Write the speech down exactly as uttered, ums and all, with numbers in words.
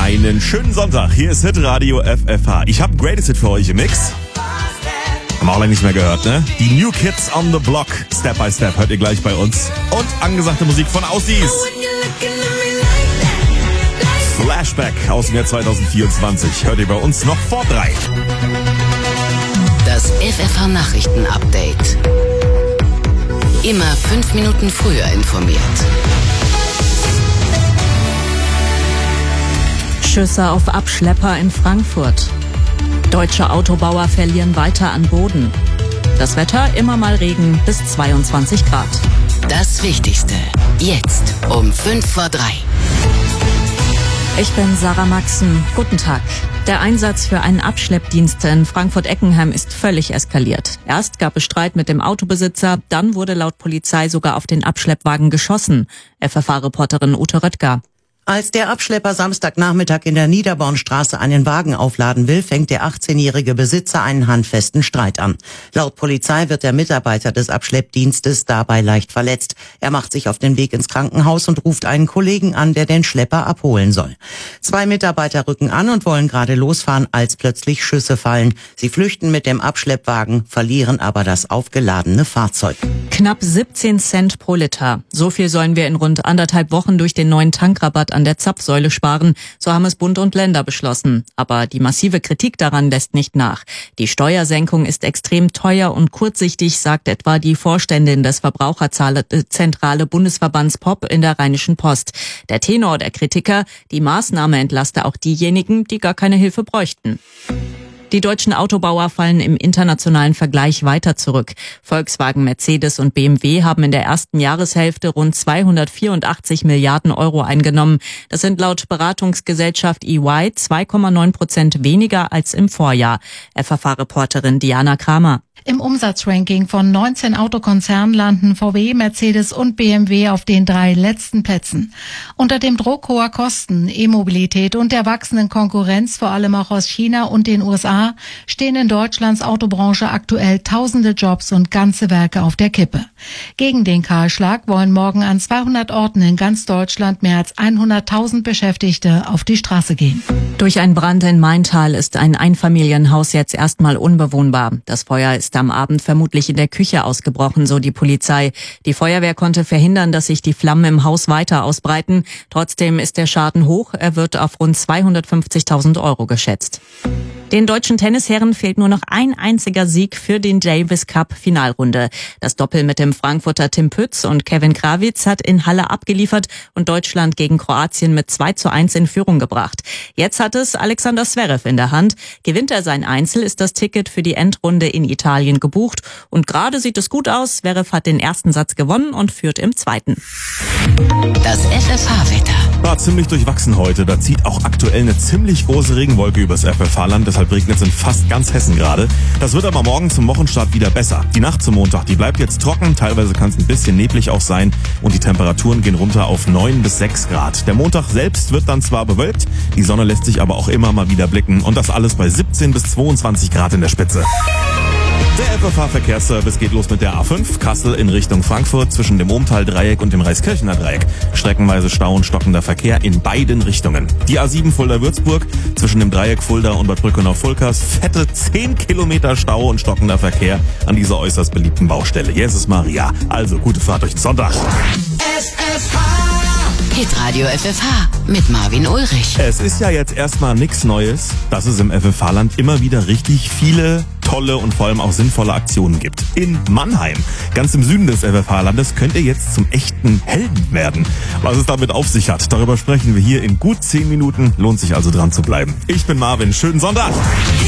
Einen schönen Sonntag. Hier ist Hitradio F F H. Ich habe ein Greatest Hit für euch im Mix. Haben wir auch lange nicht mehr gehört, ne? Die New Kids on the Block. Step by Step hört ihr gleich bei uns. Und angesagte Musik von Aussies. Flashback aus dem Jahr zwanzig vierundzwanzig. Hört ihr bei uns noch vor drei. Das F F H Nachrichten Update. Immer fünf Minuten früher informiert. Schüsse auf Abschlepper in Frankfurt. Deutsche Autobauer verlieren weiter an Boden. Das Wetter immer mal Regen bis zweiundzwanzig Grad. Das Wichtigste jetzt um fünf vor drei. Ich bin Sarah Maxen. Guten Tag. Der Einsatz für einen Abschleppdienst in Frankfurt-Eckenheim ist völlig eskaliert. Erst gab es Streit mit dem Autobesitzer, dann wurde laut Polizei sogar auf den Abschleppwagen geschossen. F F H-Reporterin Ute Röttger. Als der Abschlepper Samstagnachmittag in der Niederbornstraße einen Wagen aufladen will, fängt der achtzehnjährige Besitzer einen handfesten Streit an. Laut Polizei wird der Mitarbeiter des Abschleppdienstes dabei leicht verletzt. Er macht sich auf den Weg ins Krankenhaus und ruft einen Kollegen an, der den Schlepper abholen soll. Zwei Mitarbeiter rücken an und wollen gerade losfahren, als plötzlich Schüsse fallen. Sie flüchten mit dem Abschleppwagen, verlieren aber das aufgeladene Fahrzeug. Knapp siebzehn Cent pro Liter. So viel sollen wir in rund anderthalb Wochen durch den neuen Tankrabatt an der Zapfsäule sparen. So haben es Bund und Länder beschlossen. Aber die massive Kritik daran lässt nicht nach. Die Steuersenkung ist extrem teuer und kurzsichtig, sagt etwa die Vorständin des Verbraucherzentrale Bundesverbands P O P in der Rheinischen Post. Der Tenor der Kritiker: Die Maßnahme entlaste auch diejenigen, die gar keine Hilfe bräuchten. Die deutschen Autobauer fallen im internationalen Vergleich weiter zurück. Volkswagen, Mercedes und B M W haben in der ersten Jahreshälfte rund zweihundertvierundachtzig Milliarden Euro eingenommen. Das sind laut Beratungsgesellschaft E Y zwei Komma neun Prozent weniger als im Vorjahr. F F H-Reporterin Diana Kramer. Im Umsatzranking von neunzehn Autokonzernen landen V W, Mercedes und B M W auf den drei letzten Plätzen. Unter dem Druck hoher Kosten, E-Mobilität und der wachsenden Konkurrenz, vor allem auch aus China und den U S A, stehen in Deutschlands Autobranche aktuell tausende Jobs und ganze Werke auf der Kippe. Gegen den Kahlschlag wollen morgen an zweihundert Orten in ganz Deutschland mehr als hunderttausend Beschäftigte auf die Straße gehen. Durch einen Brand in Maintal ist ein Einfamilienhaus jetzt erstmal unbewohnbar. Das Feuer ist am Abend vermutlich in der Küche ausgebrochen, so die Polizei. Die Feuerwehr konnte verhindern, dass sich die Flammen im Haus weiter ausbreiten. Trotzdem ist der Schaden hoch. Er wird auf rund zweihundertfünfzigtausend Euro geschätzt. Den deutschen Tennisherren fehlt nur noch ein einziger Sieg für den Davis Cup Finalrunde. Das Doppel mit dem Frankfurter Tim Pütz und Kevin Krawitz hat in Halle abgeliefert und Deutschland gegen Kroatien mit zwei zu eins in Führung gebracht. Jetzt hat es Alexander Zverev in der Hand. Gewinnt er sein Einzel, ist das Ticket für die Endrunde in Italien gebucht. Und gerade sieht es gut aus. Zverev hat den ersten Satz gewonnen und führt im zweiten. Das F F H-Wetter. War ziemlich durchwachsen heute. Da zieht auch aktuell eine ziemlich große Regenwolke übers F F H-Land. Deshalb regnet es in fast ganz Hessen gerade. Das wird aber morgen zum Wochenstart wieder besser. Die Nacht zum Montag, die bleibt jetzt trocken. Teilweise kann es ein bisschen neblig auch sein. Und die Temperaturen gehen runter auf neun bis sechs Grad. Der Montag selbst wird dann zwar bewölkt, die Sonne lässt sich aber auch immer mal wieder blicken. Und das alles bei siebzehn bis zweiundzwanzig Grad in der Spitze. Der F F H-Verkehrsservice geht los mit der A fünf, Kassel in Richtung Frankfurt zwischen dem Ohmtal-Dreieck und dem Reiskirchener Dreieck. Streckenweise Stau und stockender Verkehr in beiden Richtungen. Die A sieben Fulda-Würzburg zwischen dem Dreieck Fulda und Bad Brückenau-Fulkers. Fette zehn Kilometer Stau und stockender Verkehr an dieser äußerst beliebten Baustelle. Jesus Maria. Also gute Fahrt durch den Sonntag. F F H. Hitradio F F H mit Marvin Ulrich. Es ist ja jetzt erstmal nichts Neues, dass es im F F H-Land immer wieder richtig viele tolle und vor allem auch sinnvolle Aktionen gibt. In Mannheim, ganz im Süden des F F H-Landes, könnt ihr jetzt zum echten Helden werden. Was es damit auf sich hat, darüber sprechen wir hier in gut zehn Minuten. Lohnt sich also dran zu bleiben. Ich bin Marvin, schönen Sonntag!